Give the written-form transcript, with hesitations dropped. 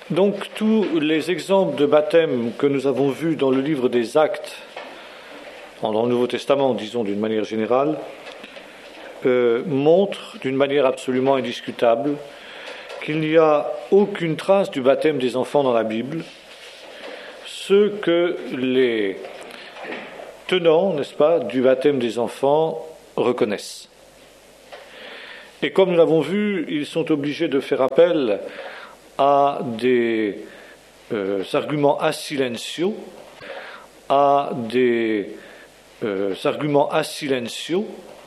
Donc tous les exemples de baptême que nous avons vus dans le livre des Actes, dans le Nouveau Testament, disons d'une manière générale, montrent d'une manière absolument indiscutable qu'il n'y a aucune trace du baptême des enfants dans la Bible, ce que les tenants, n'est-ce pas, du baptême des enfants reconnaissent. Et comme nous l'avons vu, ils sont obligés de faire appel à des arguments a silencio,